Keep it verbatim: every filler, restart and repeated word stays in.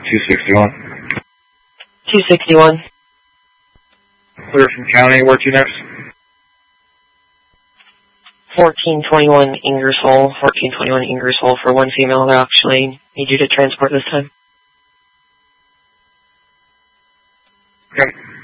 two sixty-one. two sixty-one. Clear from county. Where to next? fourteen twenty-one Ingersoll. fourteen twenty-one Ingersoll for one female that actually need you to transport this time. Okay.